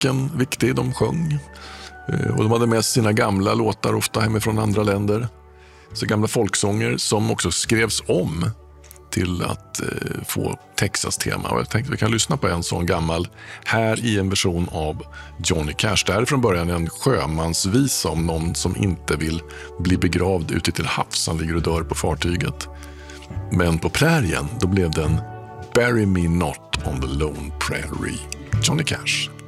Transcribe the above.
folken viktig, de sjöng. Och de hade med sina gamla låtar, ofta hemifrån andra länder. Så gamla folksånger som också skrevs om till att få Texas-tema. Och jag tänkte vi kan lyssna på en sån gammal här i en version av Johnny Cash. Det här är från början en sjömansvisa om någon som inte vill bli begravd ute till havs. Han ligger och dör på fartyget. Men på prärien, då blev den Bury Me Not on the Lone Prairie. Johnny Cash.